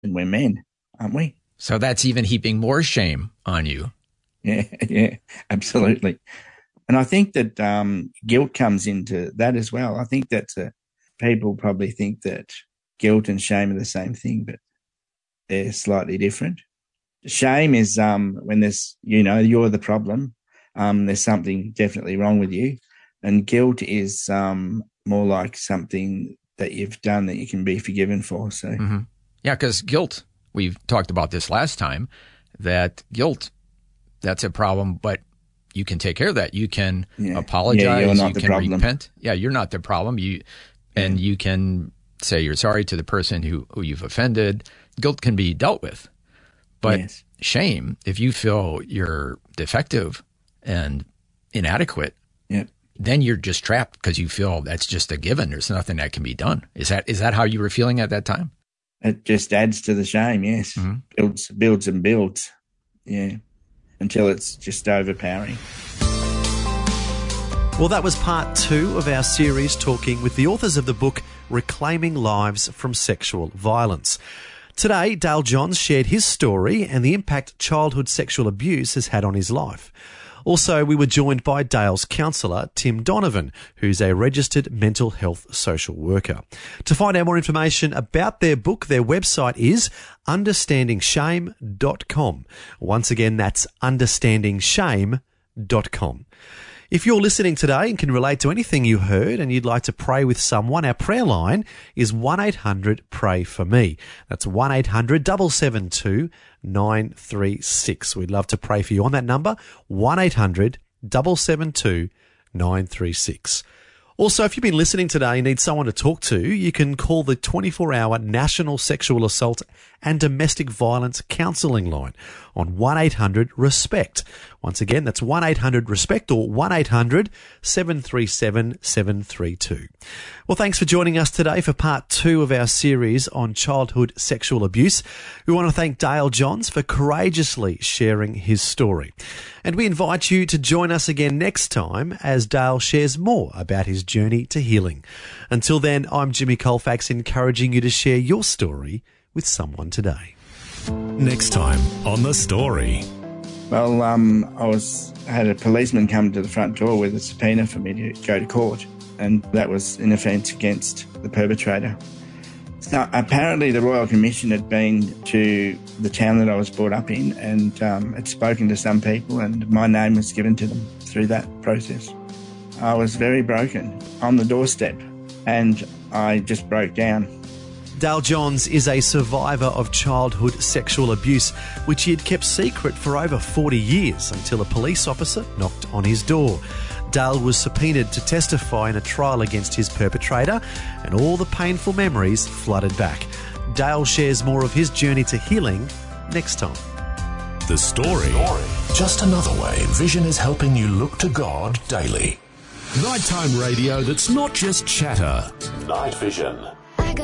And we're men, aren't we? So that's even heaping more shame on you. Yeah, absolutely. And I think that guilt comes into that as well. I think that people probably think that guilt and shame are the same thing, but they're slightly different. Shame is when there's, you're the problem. There's something definitely wrong with you. And guilt is more like something that you've done that you can be forgiven for. So, Yeah, because guilt, we've talked about this last time, that guilt, that's a problem, but you can take care of that. You can apologize. Yeah, you're not you the can problem. repent. Yeah, you're not the problem. You can say you're sorry to the person who you've offended. Guilt can be dealt with. But shame, if you feel you're defective and inadequate, then you're just trapped because you feel that's just a given. There's nothing that can be done. Is that how you were feeling at that time? It just adds to the shame, yes. Builds and builds, until it's just overpowering. Well, that was part 2 of our series talking with the authors of the book Reclaiming Lives from Sexual Violence. Today, Dale Johns shared his story and the impact childhood sexual abuse has had on his life. Also, we were joined by Dale's counsellor, Tim Donovan, who's a registered mental health social worker. To find out more information about their book, their website is understandingshame.com. Once again, that's understandingshame.com. If you're listening today and can relate to anything you heard and you'd like to pray with someone, our prayer line is 1-800-PRAY-FOR-ME. That's 1-800-772-936. We'd love to pray for you on that number, 1-800-772-936. Also, if you've been listening today and need someone to talk to, you can call the 24-hour National Sexual Assault and Domestic Violence Counselling line on 1-800-RESPECT. Once again, that's 1-800-RESPECT or 1-800-737-732. Well, thanks for joining us today for part 2 of our series on childhood sexual abuse. We want to thank Dale Johns for courageously sharing his story. And we invite you to join us again next time as Dale shares more about his journey to healing. Until then, I'm Jimmy Colfax, encouraging you to share your story with someone today. Next time on The Story. Well, I had a policeman come to the front door with a subpoena for me to go to court, and that was an offence against the perpetrator. So apparently the Royal Commission had been to the town that I was brought up in and had spoken to some people, and my name was given to them through that process. I was very broken on the doorstep, and I just broke down. Dale Johns is a survivor of childhood sexual abuse, which he had kept secret for over 40 years until a police officer knocked on his door. Dale was subpoenaed to testify in a trial against his perpetrator, and all the painful memories flooded back. Dale shares more of his journey to healing next time. The Story. Just another way Vision is helping you look to God daily. Nighttime radio that's not just chatter. Night Vision.